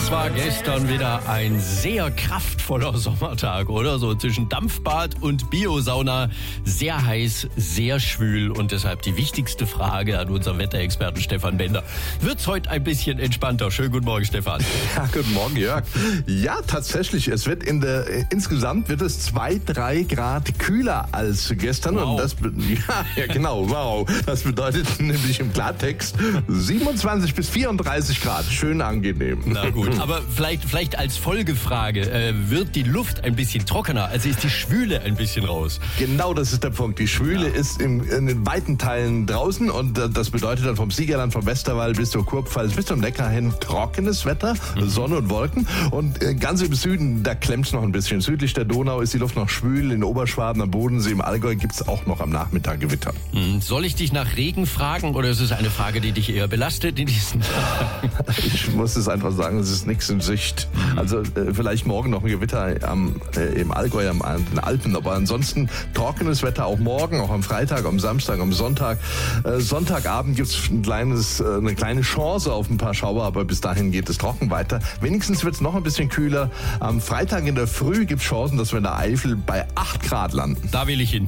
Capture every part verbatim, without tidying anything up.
Das war gestern wieder ein sehr kraftvoller Sommertag, oder? So zwischen Dampfbad und Biosauna. Sehr heiß, sehr schwül und deshalb die wichtigste Frage an unseren Wetterexperten Stefan Bender. Wird's heute ein bisschen entspannter? Schönen guten Morgen, Stefan. Ja, guten Morgen, Jörg. Ja, tatsächlich. Es wird in der, insgesamt wird es zwei, drei Grad kühler als gestern. Wow. Und das, ja, ja, genau, wow. Das bedeutet nämlich im Klartext siebenundzwanzig bis vierunddreißig Grad. Schön angenehm. Na gut, aber vielleicht, vielleicht als Folgefrage, äh, wird die Luft ein bisschen trockener? Also ist die Schwüle ein bisschen raus? Genau, das ist der Punkt. Die Schwüle ja. ist im, in den weiten Teilen draußen und äh, das bedeutet dann vom Siegerland, vom Westerwald bis zur Kurpfalz, bis zum Neckar hin trockenes Wetter, mhm. Sonne und Wolken. Und äh, ganz im Süden, da klemmt es noch ein bisschen. Südlich der Donau ist die Luft noch schwül, in Oberschwaben, am Bodensee, im Allgäu gibt es auch noch am Nachmittag Gewitter. Mhm. Soll ich dich nach Regen fragen oder ist es eine Frage, die dich eher belastet in diesen Tagen? Ich muss es einfach sagen, es ist nichts in Sicht. Mhm. Also äh, vielleicht morgen noch ein Gewitter am, äh, im Allgäu, am, an den Alpen, aber ansonsten trockenes Wetter auch morgen, auch am Freitag, am Samstag, am Sonntag. Äh, Sonntagabend gibt es ein kleines, äh, eine kleine Chance auf ein paar Schauer, aber bis dahin geht es trocken weiter. Wenigstens wird es noch ein bisschen kühler. Am Freitag in der Früh gibt es Chancen, dass wir in der Eifel bei acht Grad landen. Da will ich hin.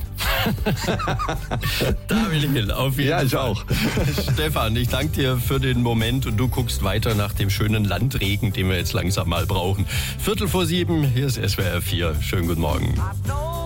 Da will ich hin, auf jeden Ja, ich Fall. auch. Stefan, ich danke dir für den Moment und du guckst weiter nach dem schönen Landregen, den wir jetzt langsam mal brauchen. Viertel vor sieben, hier ist S W R vier. Schönen guten Morgen.